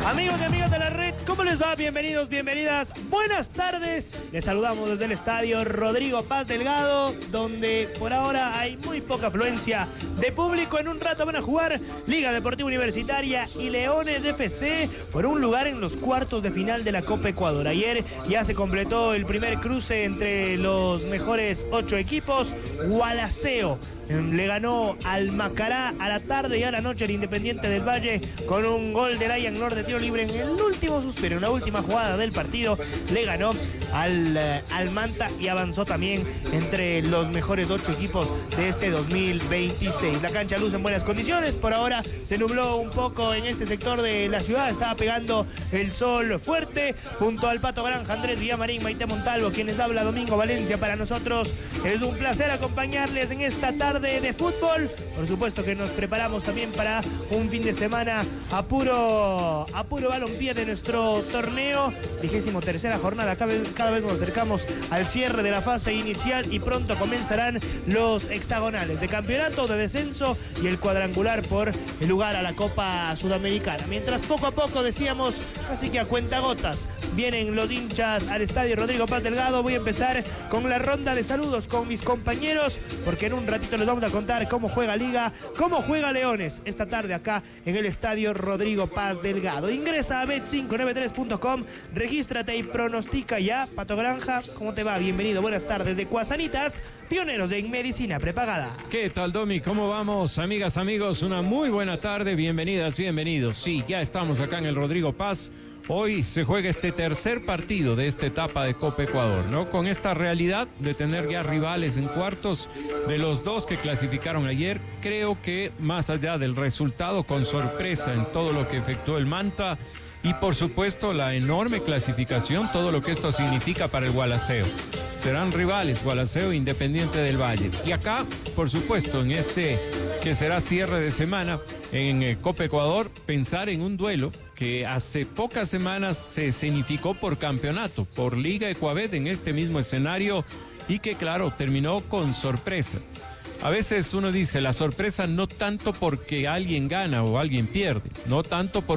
Amigos y amigas de la red, ¿cómo les va? Bienvenidos, bienvenidas, buenas tardes. Les saludamos desde el estadio Rodrigo Paz Delgado, donde por ahora hay muy poca afluencia de público. En un rato van a jugar Liga Deportiva Universitaria y Leones de FC por un lugar en los cuartos de final de la Copa Ecuador. Ayer ya se completó el primer cruce entre los mejores 8 equipos. Gualaceo le ganó al Macará a la tarde y a la noche el Independiente del Valle con un gol de Ryan Nord de tiro libre en el último suspiro, en la última jugada del partido. Le ganó al Manta y avanzó también entre los mejores 8 equipos de este 2026. La cancha luce en buenas condiciones. Por ahora se nubló un poco en este sector de la ciudad. Estaba pegando el sol fuerte. Junto al Pato Granja, Andrés Villamarín, Maite Montalvo, quienes habla Domingo Valencia. Para nosotros es un placer acompañarles en esta tarde de fútbol. Por supuesto que nos preparamos también para un fin de semana a puro balompié de nuestro torneo. 23ª jornada. Cada vez nos acercamos al cierre de la fase inicial y pronto comenzarán los hexagonales de campeonato, de descenso y el cuadrangular por el lugar a la Copa Sudamericana. Mientras poco a poco, decíamos, casi que a cuentagotas, vienen los hinchas al estadio Rodrigo Paz Delgado. Voy a empezar con la ronda de saludos con mis compañeros, porque en un ratito les vamos a contar cómo juega Liga, cómo juega Leones esta tarde acá en el estadio Rodrigo Paz Delgado. Ingresa a bet593.com, regístrate y pronostica ya. Pato Granja, ¿cómo te va? Bienvenido, buenas tardes de Cuasanitas, pioneros en medicina prepagada. ¿Qué tal, Domi? ¿Cómo vamos? Amigas, amigos, una muy buena tarde, bienvenidas, bienvenidos. Sí, ya estamos acá en el Rodrigo Paz. Hoy se juega este tercer partido de esta etapa de Copa Ecuador, ¿no? Con esta realidad de tener ya rivales en cuartos de los 2 que clasificaron ayer. Creo que más allá del resultado, con sorpresa en todo lo que efectuó el Manta y por supuesto la enorme clasificación, todo lo que esto significa para el Gualaceo. Serán rivales Gualaceo e Independiente del Valle. Y acá, por supuesto, en este que será cierre de semana en Copa Ecuador, pensar en un duelo que hace pocas semanas se escenificó por campeonato, por Liga Ecuabet en este mismo escenario y que, claro, terminó con sorpresa. A veces uno dice, la sorpresa no tanto porque alguien gana o alguien pierde, no tanto por